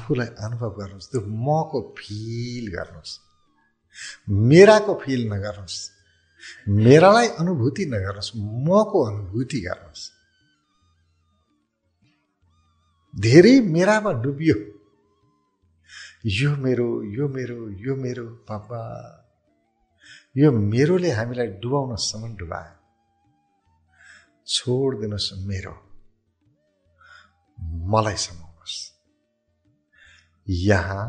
आफूलाई अनुभव गर्नुहोस्, त्यो मको फिल गर्नुहोस्, मेराको फिल नगर्नुहोस्, मेरालाई अनुभूति नगर्नुहोस्, मको अनुभूति गर्नुहोस्। धेरै मेरामा डुबियो, यो मेरो यो मेरो यो मेरो बाबा, यो मेरोले हामीलाई डुबाउनसम्म डुबायो। छोडिदिनुहोस् मेरो, मलाई समाउनुहोस्। यहाँ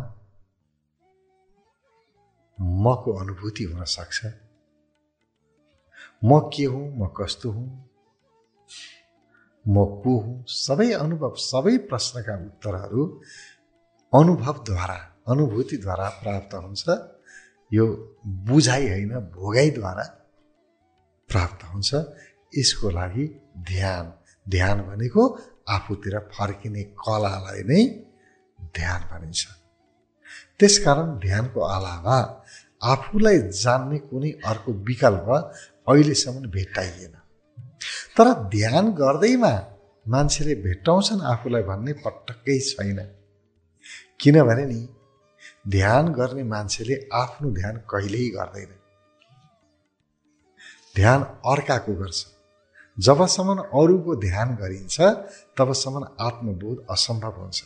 मको अनुभूति हुन सक्छ। म के हुँ, म कस्तो हुँ, म को हुँ, सबै अनुभव, सबै प्रश्नका उत्तरहरू अनुभवद्वारा, अनुभूतिद्वारा प्राप्त हुन्छ। यो बुझाइ होइन, भोगाइद्वारा प्राप्त हुन्छ। यसको लागि ध्यान, ध्यान भनेको आफूतिर फर्किने कलालाई नै ध्यान भनिन्छ। त्यसकारण ध्यानको अलावा आफूलाई जान्ने कुनै अर्को विकल्प अहिलेसम्म भेट्टाइएन। तर ध्यान गर्दैमा मान्छेले भेट्टाउँछन् आफूलाई भन्ने पटक्कै छैन। किनभने नि ध्यान गर्ने मान्छेले आफ्नो ध्यान कहिल्यै गर्दैन, ध्यान अर्काको गर्छ। जबसम्म अरूको ध्यान गरिन्छ तबसम्म आत्मबोध असम्भव हुन्छ।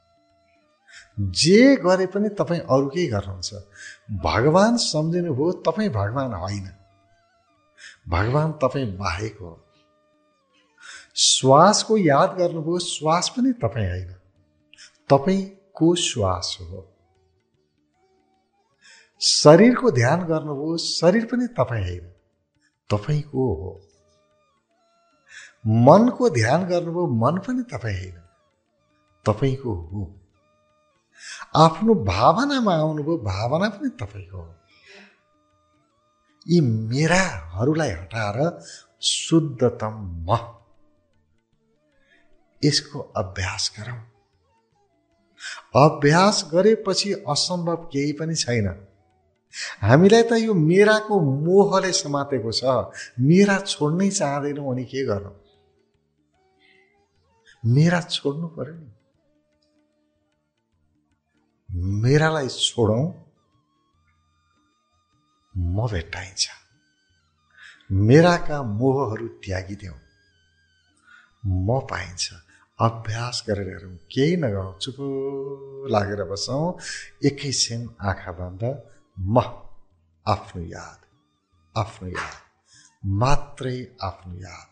जे गरे पनि तपाईँ अरूकै गर्नुहुन्छ। भगवान सम्झिनुभयो, तपाईँ भगवान होइन, भगवान तपाईँ बाहेक हो। श्वासको याद गर्नुभयो, श्वास पनि तपाईँ होइन, तपाईँको श्वास हो। शरीरको ध्यान गर्नुभयो, शरीर पनि तपाईँ होइन, तपाईँको हो। मनको ध्यान गर्नुभयो, मन पनि तपाईँ होइन, तपाईँको हो। आफ्नो भावनामा आउनुभयो, भावना पनि तपाईँको हो। यी मेराहरूलाई हटाएर शुद्धतम म, यसको अभ्यास गरौँ। अभ्यास गरेपछि असम्भव केही पनि छैन। हामीलाई त यो मेराको मोहले समातेको छ। मेरा छोड्नै चाहँदैनौँ अनि के गर्नु? मेरा छोड्नु पर्यो नि। मेरालाई छोडौं, म भेट्टाइन्छ। मेराका मोहहरू त्यागिदेऊ, म पाइन्छ। अभ्यास गरेर हेरौँ, केही नगरौँ, चुप लागेर बसौँ, एकैछिन आँखा बन्द। म आफ्नो याद, आफ्नो याद, मात्रै आफ्नो याद।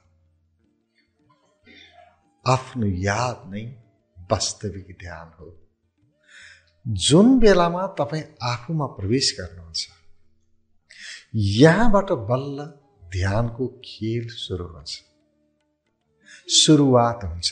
आफ्नो याद नै वास्तविक ध्यान हो। जुन बेलामा तपाईँ आफूमा प्रवेश गर्नुहुन्छ, यहाँबाट बल्ल ध्यानको खेल सुरु हुन्छ, सुरुवात हुन्छ।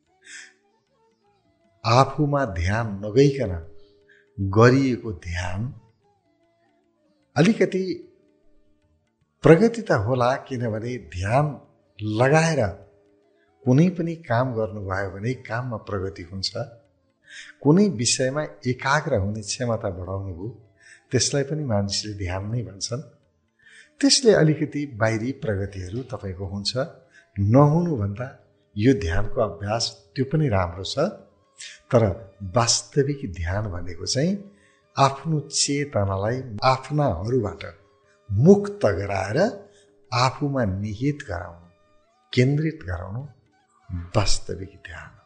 आफूमा ध्यान नगइकन गरिएको ध्यान अलिकति प्रगति त होला, किनभने ध्यान लगाएर कुनै पनि काम गर्नुभयो भने काममा प्रगति हुन्छ। कुनै विषयमा एकाग्र हुने क्षमता बढाउनु हो, त्यसलाई पनि मानिसले ध्यान नै भन्छन्। त्यसले अलिकति बाहिरी प्रगतिहरू तपाईँको हुन्छ। नहुनुभन्दा यो ध्यानको अभ्यास त्यो पनि राम्रो छ। तर वास्तविक ध्यान भनेको चाहिँ आफ्नो चेतनालाई आफ्नाहरूबाट मुक्त गराएर आफूमा निहित गराउनु, केन्द्रित गराउनु वास्तविक ध्यान।